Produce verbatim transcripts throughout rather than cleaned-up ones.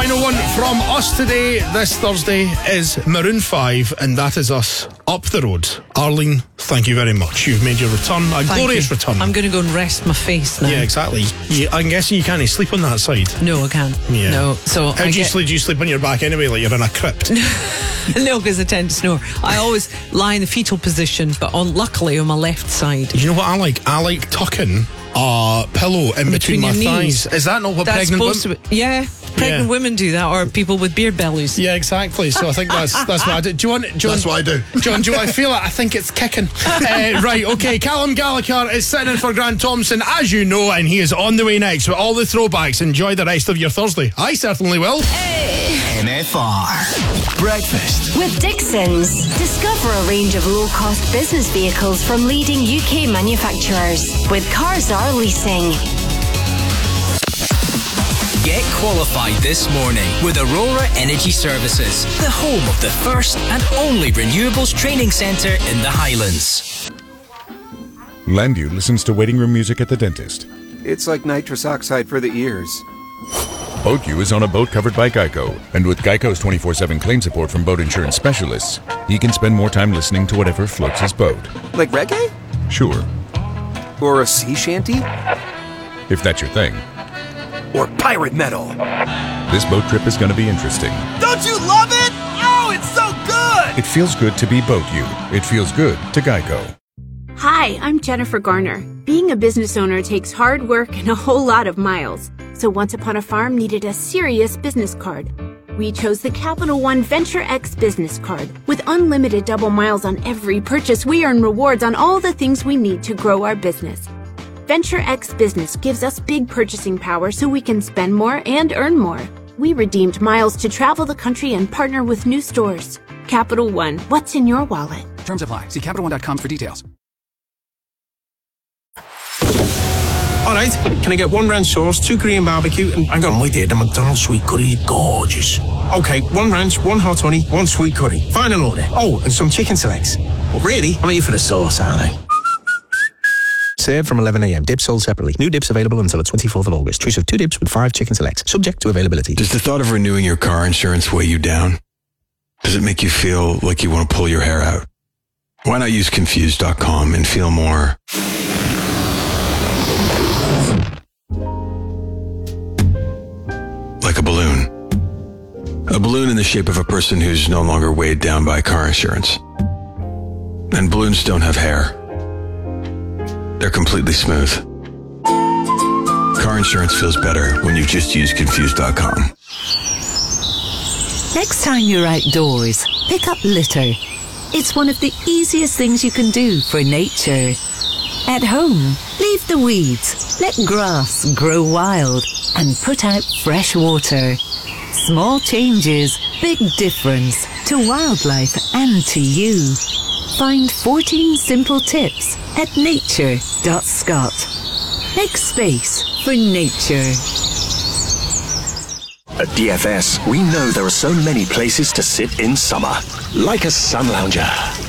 final one from us today, this Thursday, is Maroon five, and that is us up the road. Arlene, thank you very much. You've made your return, a Thank glorious you. return. I'm going to go and rest my face now. Yeah, exactly. You, I'm guessing you can't sleep on that side. No, I can't. Yeah. No. So How I do you get... sleep? Do you sleep on your back anyway, like you're in a crypt? No, because I tend to snore. I always lie in the fetal position, but on luckily on my left side. You know what I like? I like tucking a pillow in between, Between my your thighs. knees. Is that not what That's pregnant supposed women... to be, yeah, pregnant Yeah. women do that, or people with beer bellies. Yeah, exactly. So I think that's that's what I do. Do you want? Do you That's want, what I do. John, do you want to feel it? I think it's kicking. uh, right, okay. Callum Gallagher is sitting in for Grant Thompson, as you know, and he is on the way next with all the throwbacks. Enjoy the rest of your Thursday. I certainly will. N F R Breakfast with Dixons. Discover a range of low-cost business vehicles from leading U K manufacturers with Carzar Leasing. Get qualified this morning with Aurora Energy Services, the home of the first and only renewables training centre in the Highlands. Landu listens to waiting room music at the dentist. It's like nitrous oxide for the ears. BoatU is on a boat covered by Geico, and with Geico's twenty-four seven claim support from boat insurance specialists, he can spend more time listening to whatever floats his boat. Like reggae? Sure, Or a sea shanty? if that's your thing. Or pirate metal? This boat trip is going to be interesting. Don't you love it? Oh, it's so good! It feels good to be BoatU. It feels good to Geico. Hi, I'm Jennifer Garner. Being a business owner takes hard work and a whole lot of miles. So Once Upon a Farm needed a serious business card. We chose the Capital One Venture X business card. With unlimited double miles on every purchase, we earn rewards on all the things we need to grow our business. Venture X Business gives us big purchasing power so we can spend more and earn more. We redeemed miles to travel the country and partner with new stores. Capital One, what's in your wallet? Terms apply. See Capital One dot com for details. Alright, can I get one ranch sauce, two Korean barbecue, and hang on, wait there, the McDonald's sweet curry, gorgeous. Okay, one ranch, one hot honey, one sweet curry. Final order. Oh, and some chicken selects. Well, really, I'm here for the sauce, aren't I? Served from eleven a.m. Dips sold separately. New dips available until the twenty-fourth of August. Choice of two dips with five chicken selects. Subject to availability. Does the thought of renewing your car insurance weigh you down? Does it make you feel like you want to pull your hair out? Why not use Confused dot com and feel more... like a balloon. A balloon in the shape of a person who's no longer weighed down by car insurance. And balloons don't have hair. They're completely smooth. Car insurance feels better when you just use Confused dot com. Next time you're outdoors, pick up litter. It's one of the easiest things you can do for nature. At home, leave the weeds, let grass grow wild, and put out fresh water. Small changes, big difference to wildlife and to you. Find fourteen simple tips at nature dot scot. Make space for nature. At D F S, we know there are so many places to sit in summer. Like a sun lounger.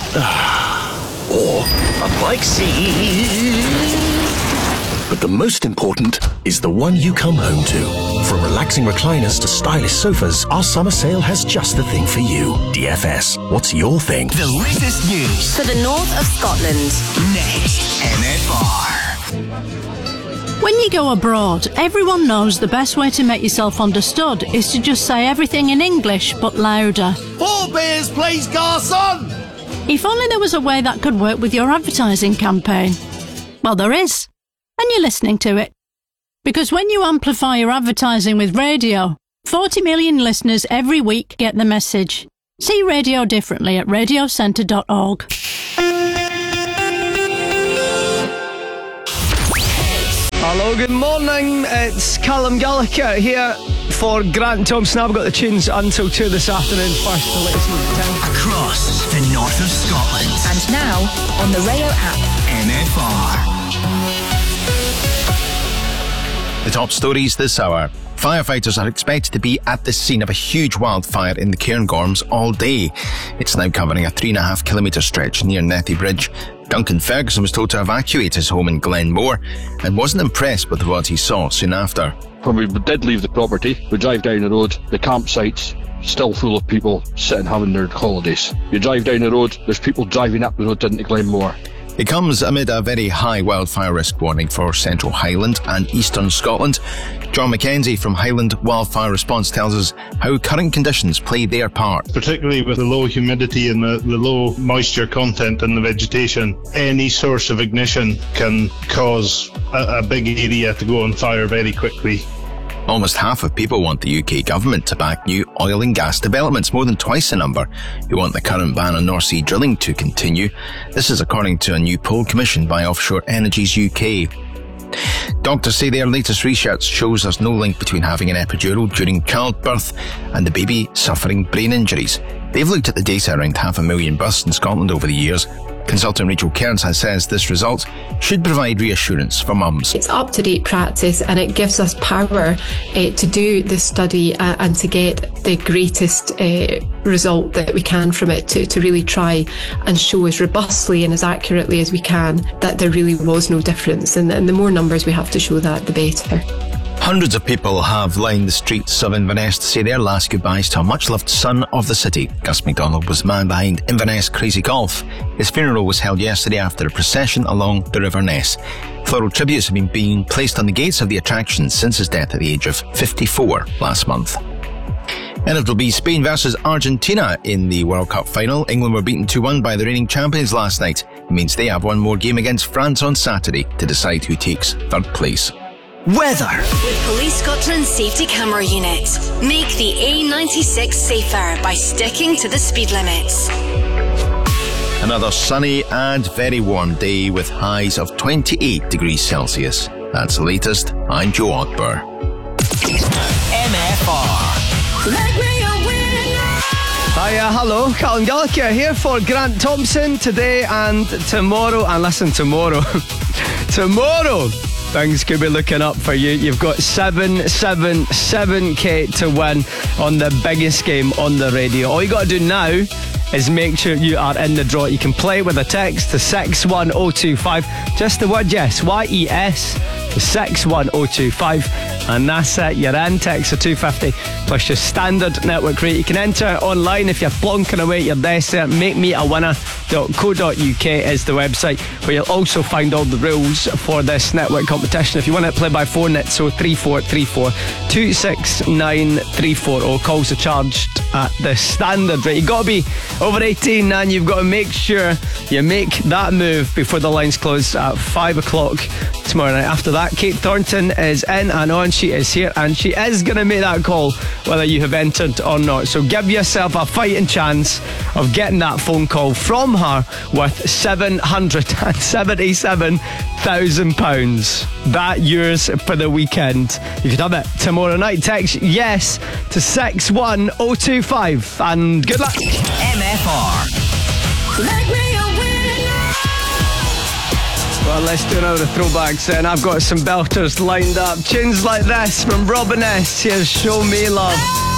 Or a bike seat. But the most important is the one you come home to. From relaxing recliners to stylish sofas, our summer sale has just the thing for you. D F S, what's your thing? The latest news For the north of Scotland. next. N F R. When you go abroad, everyone knows the best way to make yourself understood is to just say everything in English, but louder. Four beers, please, garçon! If only there was a way that could work with your advertising campaign. Well, there is. And you're listening to it. Because when you amplify your advertising with radio, forty million listeners every week get the message. See radio differently at radio centre dot org. Hello, good morning. It's Callum Gallagher here for Grant Thompson. I've got the tunes until two this afternoon. First, the latest in town. Across the north of Scotland. And now on the Rayo app. N F R. The top stories this hour. Firefighters are expected to be at the scene of a huge wildfire in the Cairngorms all day. It's now covering a three and a half kilometre stretch near Nethy Bridge. Duncan Ferguson was told to evacuate his home in Glenmore and wasn't impressed with what he saw soon after. When we did leave the property, we drive down the road, the campsite's still full of people sitting having their holidays. You drive down the road, there's people driving up the road into Glenmore. It comes amid a very high wildfire risk warning for Central Highland and Eastern Scotland. John Mackenzie from Highland Wildfire Response tells us how current conditions play their part. Particularly with the low humidity and the, the low moisture content in the vegetation, any source of ignition can cause a, a big area to go on fire very quickly. Almost half of people want the U K government to back new oil and gas developments, more than twice the number who want the current ban on North Sea drilling to continue. This is according to a new poll commissioned by Offshore Energies U K. Doctors say their latest research shows there's no link between having an epidural during childbirth and the baby suffering brain injuries. They've looked at the data around half a million births in Scotland over the years. Consultant Rachel Cairns has says this result should provide reassurance for mums. It's up-to-date practice and it gives us power uh, to do this study uh, and to get the greatest uh, result that we can from it, to, to really try and show as robustly and as accurately as we can that there really was no difference. And, and the more numbers we have to show that, the better. Hundreds of people have lined the streets of Inverness to say their last goodbyes to a much-loved son of the city. Gus MacDonald was the man behind Inverness Crazy Golf. His funeral was held yesterday after a procession along the River Ness. Floral tributes have been being placed on the gates of the attraction since his death at the age of fifty-four last month. And it'll be Spain versus Argentina in the World Cup final. England were beaten two one by the reigning champions last night. It means they have one more game against France on Saturday to decide who takes third place. Weather. With Police Scotland's safety camera unit, make the A ninety-six safer by sticking to the speed limits. Another sunny and very warm day with highs of twenty-eight degrees Celsius. That's the latest. I'm Joe Otber. M F R. Make me a winner. Hiya, hello. Callum Gallagher here for Grant Thompson today and tomorrow. And listen, tomorrow. tomorrow. Things could be looking up for you. You've got seven seven seven K to win on the biggest game on the radio. All you got to do now is make sure you are in the draw. You can play with a text to six one oh two five. Just the word yes, Y E S, to six one oh two five. And that's it. You're in. Text to two fifty plus your standard network rate. You can enter online if you're plonking away at your desk there. make me a winner dot co dot U K is the website where you'll also find all the rules for this network competition. If you want to play by phone, it's so three four three four two six nine three four oh. Calls are charged at the standard rate. You've got to be over eighteen and you've got to make sure you make that move before the lines close at five o'clock tomorrow night. After that, Kate Thornton is in and on. She is here and she is going to make that call whether you have entered or not. So give yourself a fighting chance of getting that phone call from her with seven hundred seventy-seven thousand pounds. That yours for the weekend. You could have it tomorrow night. Text yes to six one oh two five and good luck. M F R. Make me a winner. Well, let's do another throwbacks then. I've got some belters lined up. Tunes like this from Robin S. Here's Show Me Love.